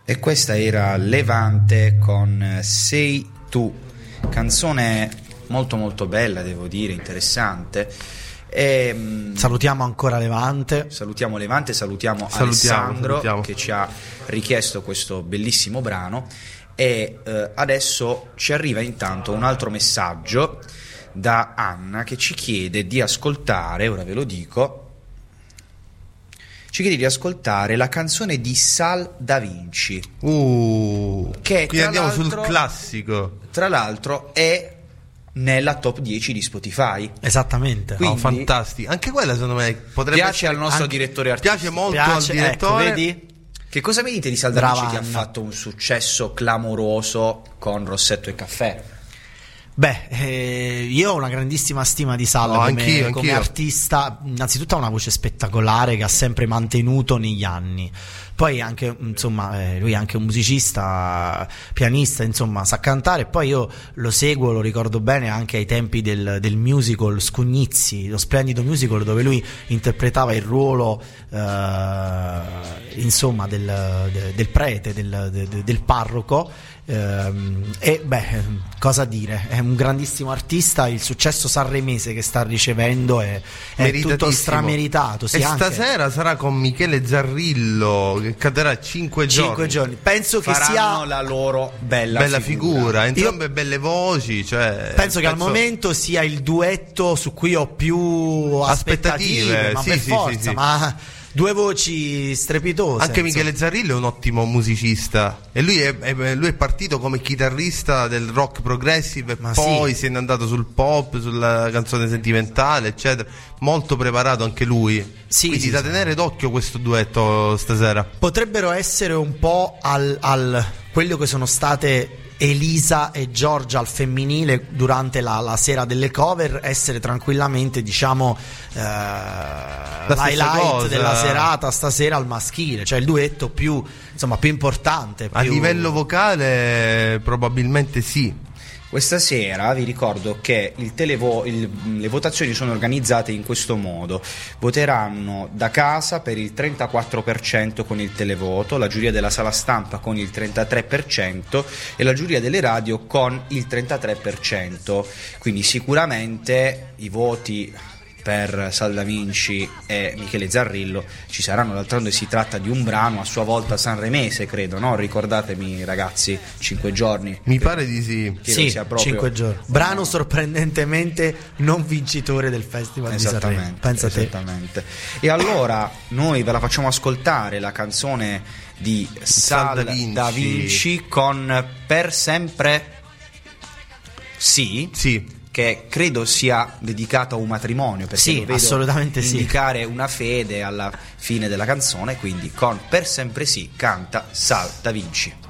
E questa era Levante con Sei tu, canzone molto molto bella, devo dire, interessante. E, salutiamo ancora Levante. Salutiamo Alessandro che ci ha richiesto questo bellissimo brano. E adesso ci arriva intanto un altro messaggio da Anna che ci chiede di ascoltare, ora ve lo dico, ci chiede di ascoltare la canzone di Sal Da Vinci, che qui andiamo sul classico, tra l'altro è nella top 10 di Spotify. Esattamente. Quindi, fantastico. Anche quella secondo me potrebbe piace al nostro direttore artistico. Piace molto al direttore. Ecco, vedi? Che cosa mi dite di Sal Da Vinci, che ha fatto un successo clamoroso con Rossetto e Caffè? Beh, io ho una grandissima stima di Sal come artista. Innanzitutto ha una voce spettacolare che ha sempre mantenuto negli anni. Poi anche, insomma, lui è anche un musicista, pianista, insomma, sa cantare. Poi io lo seguo, lo ricordo bene anche ai tempi del musical Scugnizi, lo splendido musical dove lui interpretava il ruolo, insomma, del prete, del parroco. E beh, cosa dire, è un grandissimo artista. Il successo sanremese che sta ricevendo è tutto strameritato. E stasera sarà con Michele Zarrillo, che cadrà 5 giorni. Penso che sia la loro bella figura. Entrambe belle voci, cioè, penso che al momento sia il duetto su cui ho più aspettative, ma per forza, ma due voci strepitose. Anche Michele Zarrillo è un ottimo musicista e lui è partito come chitarrista del rock progressive e poi se n'è andato sul pop, sulla canzone sentimentale, eccetera. Molto preparato anche lui. Quindi da tenere d'occhio questo duetto stasera. Potrebbero essere un po' al quello che sono state Elisa e Giorgia al femminile durante la sera delle cover, essere tranquillamente, diciamo, l'highlight della serata stasera al maschile, cioè il duetto più importante. A livello vocale probabilmente sì. Questa sera vi ricordo che le votazioni sono organizzate in questo modo: voteranno da casa per il 34% con il televoto, la giuria della sala stampa con il 33% e la giuria delle radio con il 33%. Quindi sicuramente i voti per Sal Da Vinci e Michele Zarrillo ci saranno. D'altronde si tratta di un brano a sua volta sanremese, credo, no? Ricordatemi, ragazzi, 5 giorni. Mi pare di sì. Sì, sia proprio 5 giorni. Brano sorprendentemente non vincitore del Festival di Sanremo. Pensa esattamente. E allora noi ve la facciamo ascoltare, la canzone di Sal Da Vinci con Per sempre sì, che credo sia dedicato a un matrimonio, perché lo vedo assolutamente indicare una fede alla fine della canzone. Quindi con Per sempre sì canta Sal Da Vinci.